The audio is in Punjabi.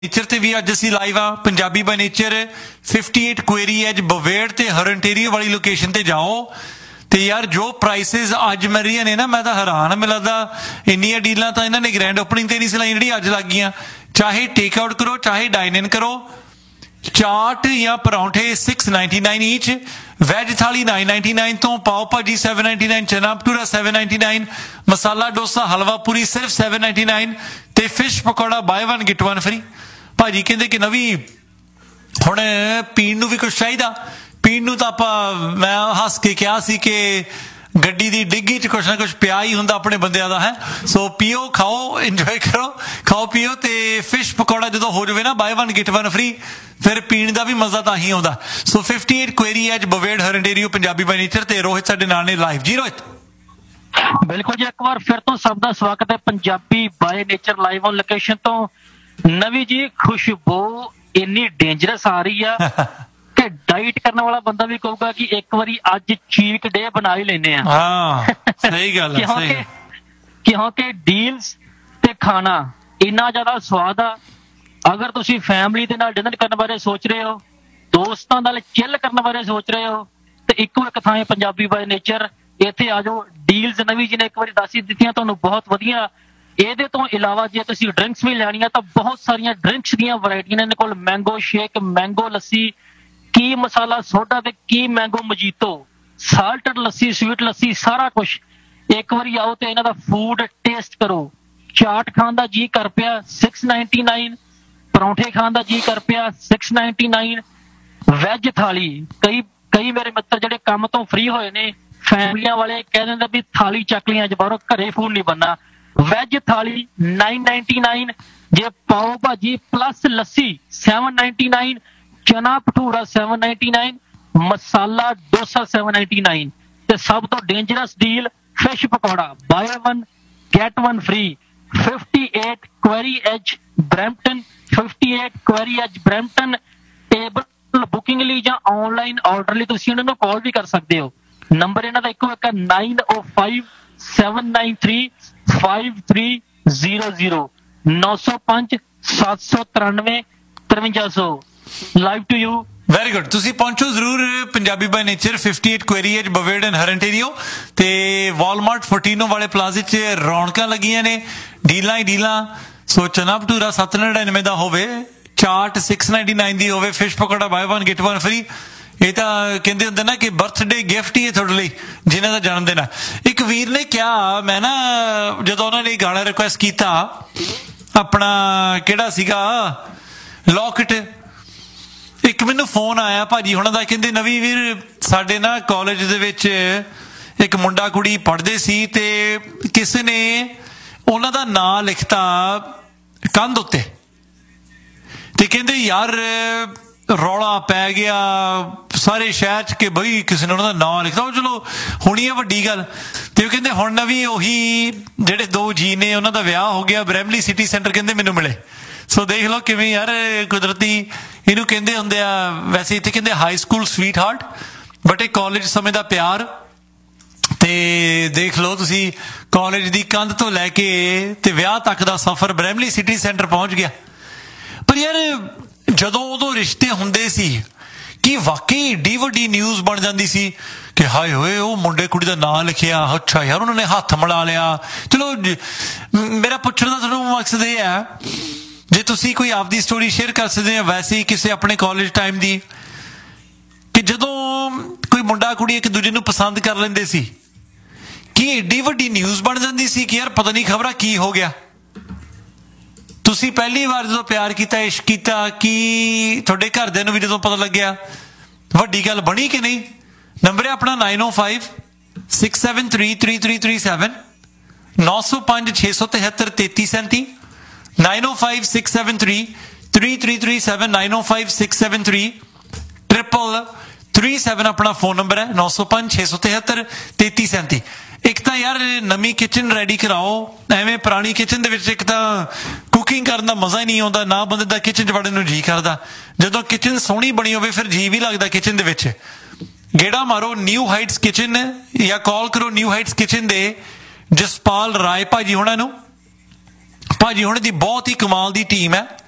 ਨੇਚਰ ਤੇ ਵੀ ਅੱਜ ਅਸੀਂ ਲਾਈਵ ਆ Punjabi by nature 58 query as ਬਵੇੜ ਤੇ ਹਰਨਟੇਰੀਓ ਵਾਲੀ ਲੋਕੇਸ਼ਨ ਤੇ ਜਾਓ ਤੇ ਯਾਰ ਜੋ ਪ੍ਰਾਈਸਿਸ ਅੱਜ ਮਿਲ ਰਹੀਆਂ ਨੇ ਨਾ ਮੈਂ ਤਾਂ ਹੈਰਾਨ ਮੈਨੂੰ ਲੱਗਦਾ ਇੰਨੀਆਂ ਡੀਲਾਂ ਤਾਂ ਇਹਨਾਂ ਨੇ ਗ੍ਰੈਂਡ ਓਪਨਿੰਗ ਤੇ ਨਹੀਂ ਸੀ ਲਾਈ ਜਿਹੜੀ ਅੱਜ ਲੱਗ ਗਈਆਂ ਚਾਹੇ ਟੇਕ ਆਊਟ ਕਰੋ ਚਾਹੇ ਡਾਈਨ ਇਨ ਕਰੋ ਚਾਟ ਜਾਂ ਪਰੌਂਠੇ 699 ਈਚ ਵੈਜ ਥਾਲੀ 999 ਤੋਂ ਪਾਓ ਭਾਜੀ 799 ਚਨਾ ਭਟੂਰਾ 799 ਮਸਾਲਾ ਡੋਸਾ ਹਲਵਾ ਪੂਰੀ ਸਿਰਫ 799 ਤੇ fish pakora bye 1 get 1 free ਭਾਜੀ ਕਹਿੰਦੇ ਕਿ ਨਵੀਂ ਹੁਣ ਪੀਣ ਨੂੰ ਵੀ ਕੁਛ ਚਾਹੀਦਾ ਪੀਣ ਨੂੰ ਤਾਂ ਆਪਾਂ ਮੈਂ ਹੱਸ ਕੇ ਕਿਹਾ ਸੀ ਕਿ ਗੱਡੀ ਦੀ ਡਿੱਗੀ 'ਚ ਕੁਛ ਨਾ ਕੁਛ ਪਿਆ ਹੀ ਹੁੰਦਾ ਆਪਣੇ ਬੰਦਿਆਂ ਦਾ ਹੈ ਸੋ ਪੀਓ ਖਾਓ ਇੰਜੋਏ ਕਰੋ ਖਾਓ ਪੀਓ ਤੇ ਫਿਸ਼ ਪਕੌੜਾ ਜਦੋਂ ਹੋ ਜਾਵੇ ਨਾ ਬਾਏ 1 ਗੈਟ 1 ਫ੍ਰੀ ਫਿਰ ਪੀਣ ਦਾ ਵੀ ਮਜ਼ਾ ਤਾਂ ਹੀ ਆਉਂਦਾ ਸੋ 58 query as ਬਵੇੜ ਹਰਨਟੇਰੀਓ Punjabi by nature ਤੇ ਰੋਹਿਤ ਸਾਡੇ ਨਾਲ ਨੇ ਲਾਈਵ ਜੀ ਰੋਹਿਤ ਬਿਲਕੁਲ ਜੀ ਇੱਕ ਵਾਰ ਫਿਰ ਤੋਂ ਸਭ ਦਾ ਸਵਾਗਤ ਹੈ Punjabi by nature live on location ਤੋਂ ਨਵੀਂ ਜੀ ਖੁਸ਼ਬੂ ਇੰਨੀ ਡੇਂਜਰਸ ਆ ਰਹੀ ਆ ਕਿ ਡਾਈਟ ਕਰਨ ਵਾਲਾ ਬੰਦਾ ਵੀ ਕਹੂਗਾ ਕਿ ਇੱਕ ਵਾਰੀ ਅੱਜ ਚੀਟ ਡੇ ਬਣਾ ਹੀ ਲੈਨੇ ਆ ਹਾਂ ਸਹੀ ਗੱਲ ਹੈ ਕਿਉਂਕਿ ਡੀਲਸ ਤੇ ਖਾਣਾ ਇੰਨਾ ਜ਼ਿਆਦਾ ਸਵਾਦ ਆ ਅਗਰ ਤੁਸੀਂ ਫੈਮਿਲੀ ਦੇ ਨਾਲ ਡਿਨਰ ਕਰਨ ਬਾਰੇ ਸੋਚ ਰਹੇ ਹੋ ਦੋਸਤਾਂ ਨਾਲ ਚਿੱਲ ਕਰਨ ਬਾਰੇ ਸੋਚ ਰਹੇ ਹੋ ਤੇ ਇੱਕੋ ਇੱਕ ਥਾਂ ਹੈ ਪੰਜਾਬੀ ਬਾਏ ਨੇਚਰ ਇੱਥੇ ਆ ਜਾਓ ਡੀਲਸ ਨਵੀਂ ਜੀ ਨੇ ਇੱਕ ਵਾਰੀ ਦੱਸ ਹੀ ਦਿੱਤੀਆਂ ਤੁਹਾਨੂੰ ਬਹੁਤ ਵਧੀਆ ਇਹਦੇ ਤੋਂ ਇਲਾਵਾ ਜੇ ਤੁਸੀਂ ਡਰਿੰਕਸ ਵੀ ਲੈਣੀਆਂ ਤਾਂ ਬਹੁਤ ਸਾਰੀਆਂ ਡਰਿੰਕਸ ਦੀਆਂ ਵੈਰਾਈਟੀਆਂ ਨੇ ਇਹਨਾਂ ਕੋਲ ਮੈਂਗੋ ਸ਼ੇਕ ਮੈਂਗੋ ਲੱਸੀ ਕੀ ਮਸਾਲਾ ਸੋਡਾ ਤੇ ਕੀ ਮੈਂਗੋ ਮਜੀਤੋ ਸਾਲਟਡ ਲੱਸੀ ਸਵੀਟ ਲੱਸੀ ਸਾਰਾ ਕੁਝ ਇੱਕ ਵਾਰੀ ਆਓ ਤੇ ਇਹਨਾਂ ਦਾ ਫੂਡ ਟੇਸਟ ਕਰੋ ਚਾਟ ਖਾਣ ਦਾ ਜੀ ਕਰ ਪਿਆ 699 ਪਰੌਂਠੇ ਖਾਣ ਦਾ ਜੀ ਕਰ ਪਿਆ 699 ਵੈਜ ਥਾਲੀ ਕਈ ਮੇਰੇ ਮਿੱਤਰ ਜਿਹੜੇ ਕੰਮ ਤੋਂ ਫ੍ਰੀ ਹੋਏ ਨੇ ਫੈਮਲੀਆਂ ਵਾਲੇ ਕਹਿ ਦਿੰਦੇ ਵੀ ਥਾਲੀ ਚੱਕ ਲਈ ਅੱਜ ਬਾਹਰੋਂ ਘਰੇ ਫੂਡ ਨਹੀਂ ਬਣਨਾ ਵੈਜ ਥਾਲੀ 999 ਜੇ ਪਾਓ ਭਾਜੀ ਪਲੱਸ ਲੱਸੀ 799 ਚਨਾ ਭਟੂਰਾ 799 ਮਸਾਲਾ ਡੋਸਾ 799 ਤੇ ਸਭ ਤੋਂ dangerous deal fish pakora bye 1 get 1 free 58 query as Brampton 58 query as Brampton table booking ਲਈ ਜਾਂ ਆਨਲਾਈਨ ਆਰਡਰ ਲਈ ਤੁਸੀਂ ਇਹਨਾਂ ਨੂੰ ਕਾਲ ਵੀ ਕਰ ਸਕਦੇ ਹੋ ਨੰਬਰ ਇਹਨਾਂ ਦਾ ਇੱਕੋ ਇੱਕ 905 793 5300 905 793 5300 live to you very good ਤੁਸੀਂ ਪਹੁੰਚੋ ਜ਼ਰੂਰ Punjabi by nature 58 query as ਬਵੇੜ and ਹਰਨਟੇਰੀਓ ਤੇ ਵਾਲਮਾਰਟ ਫੋਰਟੀਨੋ ਵਾਲੇ ਪਲਾਜ਼ੇ 'ਚ ਰੌਣਕਾਂ ਲੱਗੀਆਂ ਨੇ ਡੀਲਾਂ ਹੀ ਡੀਲਾਂ ਸੋ ਚਨਾ ਭਟੂਰਾ 799 ਦਾ ਹੋਵੇ ਚਾਟ 699 ਦੀ ਹੋਵੇ fish pakora bye 1 get 1 free ਇਹ ਤਾਂ ਕਹਿੰਦੇ ਹੁੰਦੇ ਨਾ ਕਿ ਬਰਥਡੇ ਗਿਫਟ ਹੀ ਹੈ ਤੁਹਾਡੇ ਲਈ ਜਿਨ੍ਹਾਂ ਦਾ ਜਨਮ ਦਿਨ ਹੈ ਇੱਕ ਵੀਰ ਨੇ ਕਿਹਾ ਮੈਂ ਨਾ ਜਦੋਂ ਉਹਨਾਂ ਨੇ ਗਾਣਾ ਰਿਕੁਐਸਟ ਕੀਤਾ ਆਪਣਾ ਕਿਹੜਾ ਸੀਗਾ ਲੌਕਟ ਇੱਕ ਮੈਨੂੰ ਫੋਨ ਆਇਆ ਭਾਜੀ ਹੁਣਾਂ ਦਾ ਕਹਿੰਦੇ ਨਵੀਂ ਵੀਰ ਸਾਡੇ ਨਾ ਕਾਲਜ ਦੇ ਵਿੱਚ ਇੱਕ ਮੁੰਡਾ ਕੁੜੀ ਪੜ੍ਹਦੇ ਸੀ ਤੇ ਕਿਸੇ ਨੇ ਉਹਨਾਂ ਦਾ ਨਾਂ ਲਿਖਤਾ ਕੰਧ ਉੱਤੇ ਤੇ ਕਹਿੰਦੇ ਯਾਰ ਰੌਲਾ ਪੈ ਗਿਆ ਸਾਰੇ ਸ਼ਹਿਰ 'ਚ ਕਿ ਬਈ ਕਿਸੇ ਨੇ ਉਹਨਾਂ ਦਾ ਨਾਂ ਲਿਖਦਾ ਉਹ ਚਲੋ ਹੋਣੀ ਹੈ ਵੱਡੀ ਗੱਲ ਤੇ ਉਹ ਕਹਿੰਦੇ ਹੁਣ ਨਾ ਵੀ ਉਹੀ ਜਿਹੜੇ ਦੋ ਜੀ ਨੇ ਉਹਨਾਂ ਦਾ ਵਿਆਹ ਹੋ ਗਿਆ ਬਰੈਮਲੀ ਸਿਟੀ ਸੈਂਟਰ ਕਹਿੰਦੇ ਮੈਨੂੰ ਮਿਲੇ ਸੋ ਦੇਖ ਲਓ ਕਿਵੇਂ ਯਾਰ ਕੁਦਰਤੀ ਇਹਨੂੰ ਕਹਿੰਦੇ ਹੁੰਦੇ ਆ ਵੈਸੇ ਇੱਥੇ ਕਹਿੰਦੇ high school sweet heart but ਇਹ ਕਾਲਜ ਸਮੇਂ ਦਾ ਪਿਆਰ ਤੇ ਦੇਖ ਲਓ ਤੁਸੀਂ ਕਾਲਜ ਦੀ ਕੰਧ ਤੋਂ ਲੈ ਕੇ ਤੇ ਵਿਆਹ ਤੱਕ ਦਾ ਸਫ਼ਰ ਬਰੈਮਲੀ ਸਿਟੀ ਸੈਂਟਰ ਪਹੁੰਚ ਗਿਆ ਪਰ ਯਾਰ ਜਦੋਂ ਉਦੋਂ ਰਿਸ਼ਤੇ ਹੁੰਦੇ ਸੀ ਕਿ ਵਾਕਈ ਏਡੀ ਵੱਡੀ ਨਿਊਜ਼ ਬਣ ਜਾਂਦੀ ਸੀ ਕਿ ਹਾਏ ਹੋਏ ਉਹ ਮੁੰਡੇ ਕੁੜੀ ਦਾ ਨਾਂ ਲਿਖਿਆ ਅੱਛਾ ਯਾਰ ਉਹਨਾਂ ਨੇ ਹੱਥ ਮਿਲਾ ਲਿਆ ਚਲੋ ਮੇਰਾ ਪੁੱਛਣ ਦਾ ਤੁਹਾਨੂੰ ਮਕਸਦ ਇਹ ਹੈ ਜੇ ਤੁਸੀਂ ਕੋਈ ਆਪਦੀ ਸਟੋਰੀ ਸ਼ੇਅਰ ਕਰ ਸਕਦੇ ਹੋ ਵੈਸੇ ਹੀ ਕਿਸੇ ਆਪਣੇ ਕਾਲਜ ਟਾਈਮ ਦੀ ਕਿ ਜਦੋਂ ਕੋਈ ਮੁੰਡਾ ਕੁੜੀ ਇੱਕ ਦੂਜੇ ਨੂੰ ਪਸੰਦ ਕਰ ਲੈਂਦੇ ਸੀ ਕਿ ਏਡੀ ਵੱਡੀ ਨਿਊਜ਼ ਬਣ ਜਾਂਦੀ ਸੀ ਕਿ ਯਾਰ ਪਤਾ ਨਹੀਂ ਖਬਰਾਂ ਕੀ ਹੋ ਗਿਆ ਤੁਸੀਂ ਪਹਿਲੀ ਵਾਰ ਜਦੋਂ ਪਿਆਰ ਕੀਤਾ ਇਸ਼ਕ ਕੀਤਾ ਕਿ ਤੁਹਾਡੇ ਘਰਦਿਆਂ ਨੂੰ ਵੀ ਜਦੋਂ ਪਤਾ ਲੱਗਿਆ ਵੱਡੀ ਗੱਲ ਬਣੀ ਕਿ ਨਹੀਂ ਨੰਬਰ ਹੈ ਆਪਣਾ 905 6733337 905 673 3337 905 6733337 905 673 3337 ਆਪਣਾ ਫੋਨ ਨੰਬਰ ਹੈ 905 673 3337 ਇੱਕ ਤਾਂ ਯਾਰ ਨਵੀਂ ਕਿਚਨ ਰੈਡੀ ਕਰਾਓ ਐਵੇਂ ਪੁਰਾਣੀ ਕਿਚਨ ਦੇ ਵਿੱਚ ਇੱਕ ਤਾਂ ਕੁਕਿੰਗ ਕਰਨ ਦਾ ਮਜ਼ਾ ਹੀ ਨਹੀਂ ਆਉਂਦਾ ਨਾ ਬੰਦੇ ਦਾ ਕਿਚਨ 'ਚ ਵੜਨ ਨੂੰ ਜੀ ਕਰਦਾ ਜਦੋਂ ਕਿਚਨ ਸੋਹਣੀ ਬਣੀ ਹੋਵੇ ਫਿਰ ਜੀ ਵੀ ਲੱਗਦਾ ਕਿਚਨ ਦੇ ਵਿੱਚ ਗੇੜਾ ਮਾਰੋ ਨਿਊ ਹਾਈਟਸ ਕਿਚਨ ਜਾਂ ਕਾਲ ਕਰੋ ਨਿਊ ਹਾਈਟਸ ਕਿਚਨ ਦੇ ਜਸਪਾਲ ਰਾਏ ਭਾਜੀ ਹੋਣਾ ਨੂੰ ਭਾਜੀ ਹੁਣ ਦੀ ਬਹੁਤ ਹੀ ਕਮਾਲ ਦੀ ਟੀਮ ਹੈ